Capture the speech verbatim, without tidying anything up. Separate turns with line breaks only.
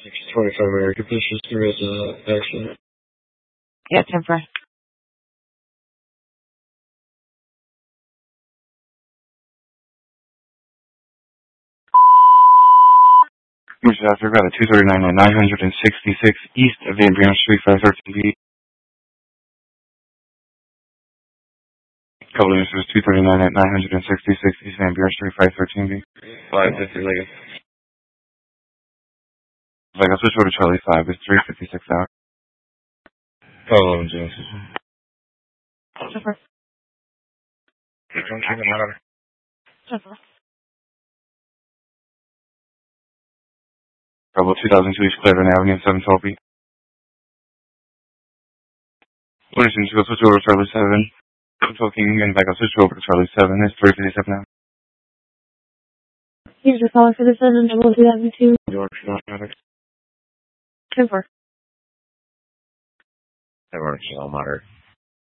twenty-five American Fishes, there is an accident.
Yeah, ten four.
Mister Doctor, got a two thirty-nine at nine sixty-six East of Van Buren Street, five thirteen B. Couple of Mister two thirty-nine at nine sixty-six East Van Buren Street, five thirteen B.
five fifty Lincoln.
Like I switch over to Charlie five, it's three fifty-six out.
Call eleven Genesis.
ten four.
Don't keep it out.
ten four.
Bravo two thousand two East Cleveland Avenue, seven twelve B. Winston, go switch over to Charlie seven. Talking again, back, I'll switch over to Charlie seven, it's three fifty-seven out.
Here's your caller for the seven double two thousand two.
York, not
ten four.
That works, all moderate.